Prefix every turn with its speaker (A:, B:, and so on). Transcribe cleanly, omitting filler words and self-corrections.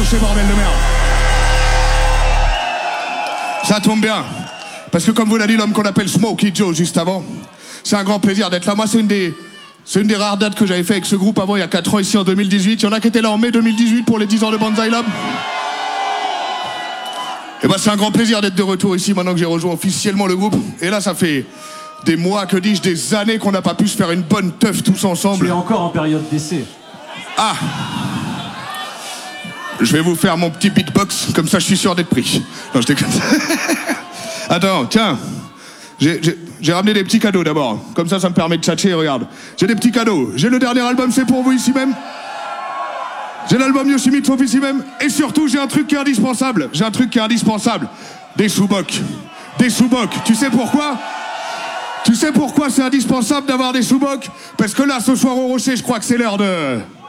A: Rocher, bordel de merde. Ça tombe bien. Parce que comme vous l'a dit l'homme qu'on appelle Smokey Joe juste avant, c'est un grand plaisir d'être là. Moi, c'est une des rares dates que j'avais fait avec ce groupe avant, il y a 4 ans, ici en 2018. Il y en a qui étaient là en mai 2018 pour les 10 ans de Banzai Lab. Et bah, c'est un grand plaisir d'être de retour ici maintenant que j'ai rejoint officiellement le groupe. Et là, ça fait des mois, que dis-je, des années qu'on n'a pas pu se faire une bonne teuf tous ensemble.
B: Tu es encore en période d'essai.
A: Ah! Je vais vous faire mon petit beatbox, comme ça je suis sûr d'être pris. Non, je déconne. Attends, tiens. J'ai ramené des petits cadeaux d'abord. Comme ça me permet de tchatcher, regarde. J'ai des petits cadeaux. J'ai le dernier album, c'est pour vous ici même. J'ai l'album Yoshimitsu ici même. Et surtout, j'ai un truc qui est indispensable. Des sous-bocs. Des sous-bocs. Tu sais pourquoi? Tu sais pourquoi c'est indispensable d'avoir des sous-bocs? Parce que là, ce soir au Rocher, je crois que c'est l'heure de...